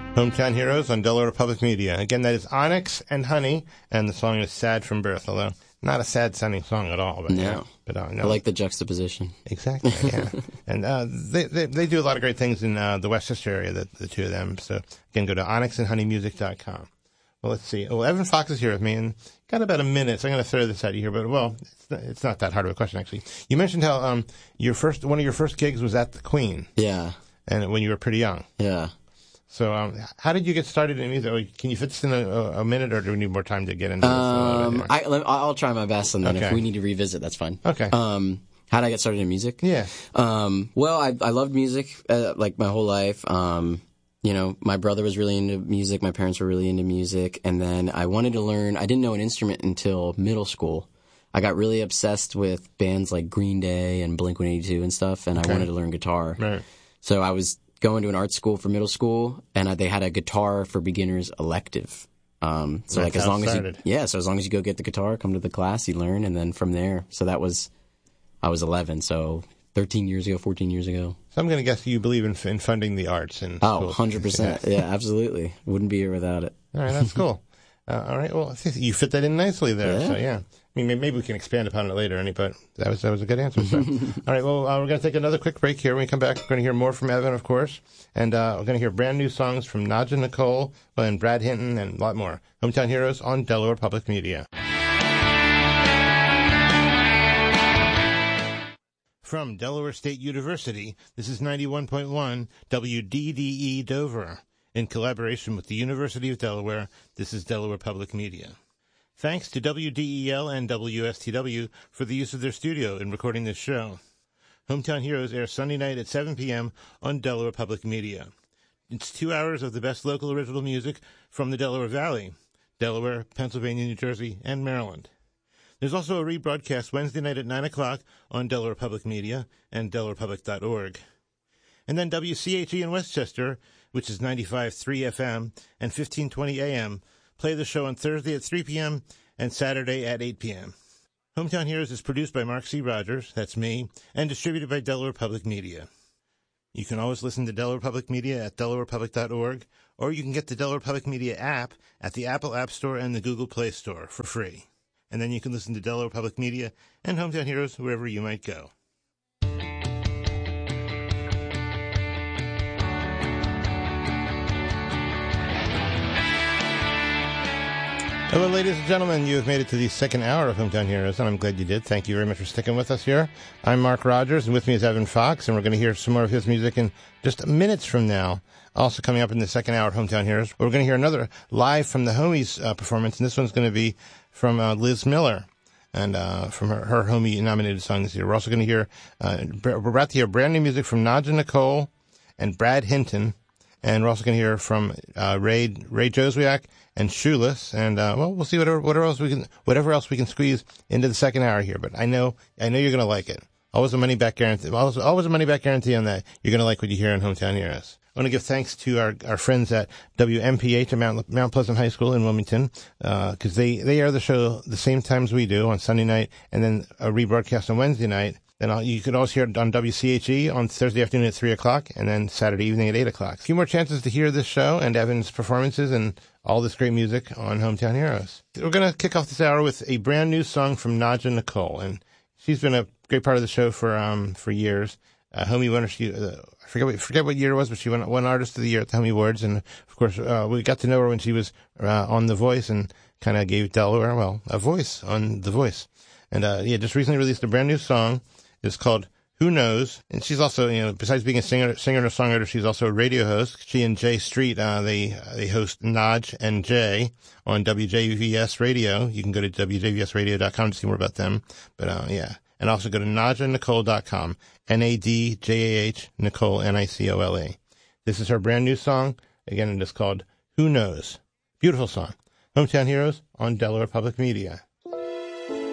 Hometown Heroes on Delaware Public Media. Again, that is Onyx and Honey, and the song is Sad from Birth, although not a sad-sounding song at all. But, no. No. I like the juxtaposition. Exactly, yeah. And they do a lot of great things in the Westchester area, the two of them. So, again, go to onyxandhoneymusic.com. Well, let's see. Well, Evan Fox is here with me, and got about a minute, so I'm going to throw this at you here. But, well, it's not that hard of a question, actually. You mentioned how one of your first gigs was at the Queen. Yeah. And when you were pretty young. Yeah. So, how did you get started in music? Can you fit this in a minute, or do we need more time to get into this? I'll try my best, and then okay. If we need to revisit, that's fine. Okay. How did I get started in music? Yeah. Well, I loved music like my whole life. My brother was really into music. My parents were really into music, and then I wanted to learn. I didn't know an instrument until middle school. I got really obsessed with bands like Green Day and Blink-182 and stuff, and I wanted to learn guitar. Right. So I was going to an art school for middle school, and they had a guitar for beginners elective. So as long as you go get the guitar, come to the class, you learn, and then from there. So I was 11, so 14 years ago. So I'm going to guess you believe in funding the arts and 100%. Yeah, absolutely. Wouldn't be here without it. All right, that's cool. All right, well, you fit that in nicely there. Yeah. So yeah. I mean, maybe we can expand upon it later, but that was a good answer. So. All right, well, we're going to take another quick break here. When we come back, we're going to hear more from Evan, of course, and we're going to hear brand new songs from Nadja Nicole and Brad Hinton and a lot more. Hometown Heroes on Delaware Public Media. From Delaware State University, this is 91.1 WDDE Dover. In collaboration with the University of Delaware, this is Delaware Public Media. Thanks to WDEL and WSTW for the use of their studio in recording this show. Hometown Heroes airs Sunday night at 7 p.m. on Delaware Public Media. It's 2 hours of the best local original music from the Delaware Valley, Delaware, Pennsylvania, New Jersey, and Maryland. There's also a rebroadcast Wednesday night at 9 o'clock on Delaware Public Media and DelawarePublic.org. And then WCHE in Westchester, which is 95.3 FM and 1520 AM, play the show on Thursday at 3 p.m. and Saturday at 8 p.m. Hometown Heroes is produced by Mark C. Rogers, that's me, and distributed by Delaware Public Media. You can always listen to Delaware Public Media at DelawarePublic.org, or you can get the Delaware Public Media app at the Apple App Store and the Google Play Store for free. And then you can listen to Delaware Public Media and Hometown Heroes wherever you might go. Hello, ladies and gentlemen. You have made it to the second hour of Hometown Heroes, and I'm glad you did. Thank you very much for sticking with us here. I'm Mark Rogers, and with me is Evan Fox, and we're going to hear some more of his music in just minutes from now. Also coming up in the second hour of Hometown Heroes, we're going to hear another live from the Homies performance, and this one's going to be from Liz Miller, and from her Homie-nominated song this year. We're also going to hear, we're about to hear brand new music from Nadja Nicole and Brad Hinton, and we're also going to hear from Ray Joswiak and Shoeless, and we'll see whatever else we can squeeze into the second hour here. But I know you're going to like it. Always a money back guarantee. Always a money back guarantee on that. You're going to like what you hear on Hometown Heroes. I want to give thanks to our friends at WMPH at Mount Pleasant High School in Wilmington, because they air the show the same times we do on Sunday night, and then a rebroadcast on Wednesday night. Then you could also hear it on WCHE on Thursday afternoon at 3 o'clock, and then Saturday evening at 8 o'clock. A few more chances to hear this show and Evan's performances and all this great music on Hometown Heroes. We're going to kick off this hour with a brand new song from Nadja Nicole, and she's been a great part of the show for years. Homie winner, I forget what year it was, but she won Artist of the Year at the Homie Awards, and of course we got to know her when she was on The Voice and kind of gave Delaware a voice on The Voice, and just recently released a brand new song. It's called Who Knows, and she's also, besides being a singer and a songwriter, she's also a radio host. She and Jay Street, they host Naj and Jay on WJVS Radio. You can go to WJVSradio.com to see more about them. But, and also go to NadjaNicole.com, NADJAH, Nicole, NICOLE. This is her brand new song. Again, it is called Who Knows. Beautiful song. Hometown Heroes on Delaware Public Media.